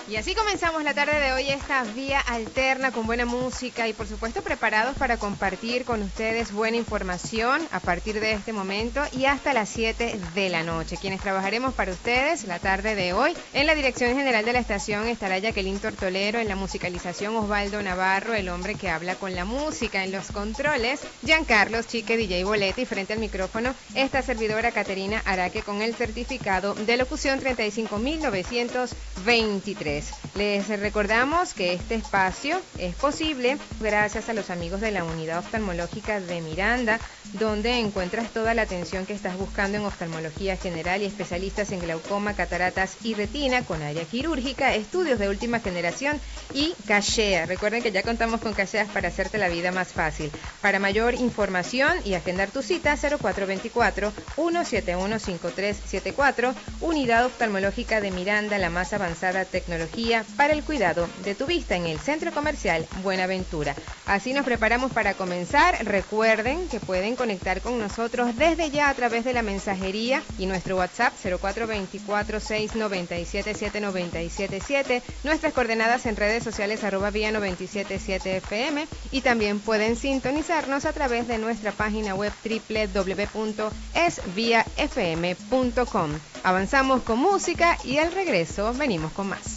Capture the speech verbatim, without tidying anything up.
Y así comenzamos la tarde de hoy, esta vía alterna con buena música y por supuesto preparados para compartir con ustedes buena información a partir de este momento y hasta las siete de la noche. Quienes trabajaremos para ustedes la tarde de hoy, en la dirección general de la estación estará Jacqueline Tortolero, en la musicalización Osvaldo Navarro, el hombre que habla con la música, en los controles Giancarlos Chique D J Boleta y frente al micrófono esta servidora Caterina Araque con el certificado de locución treinta y cinco mil novecientos veintitrés. Les recordamos que este espacio es posible gracias a los amigos de la Unidad Oftalmológica de Miranda, donde encuentras toda la atención que estás buscando en oftalmología general y especialistas en glaucoma, cataratas y retina con área quirúrgica, estudios de última generación y cachea. Recuerden que ya contamos con cacheas para hacerte la vida más fácil. Para mayor información y agendar tu cita, cero cuatro dos cuatro, uno siete uno, cinco tres siete cuatro, Unidad Oftalmológica de Miranda, la más avanzada tecnología para el cuidado de tu vista en el Centro Comercial Buenaventura. Así nos preparamos para comenzar. Recuerden que pueden conectar con nosotros desde ya a través de la mensajería y nuestro WhatsApp cero cuatro dos cuatro, seis nueve siete, siete nueve siete siete, nuestras coordenadas en redes sociales arroba vía noventa y siete punto siete F M y también pueden sintonizarnos a través de nuestra página web doble u doble u doble u punto es vía f m punto com. Avanzamos con música y al regreso venimos con más.